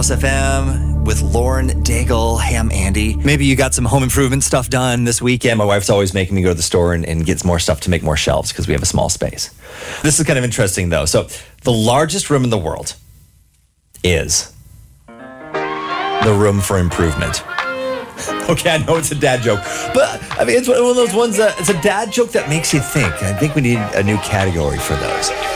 House FM with Lauren Daigle. Hey, I'm Andy. Maybe you got some home improvement stuff done this weekend. My wife's always making me go to the store and get more stuff to make more shelves because we have a small space. This is kind of interesting, though. So the largest room in the world is the room for improvement. Okay, I know it's a dad joke, but I mean, it's one of those ones that it's a dad joke that makes you think. I think we need a new category for those.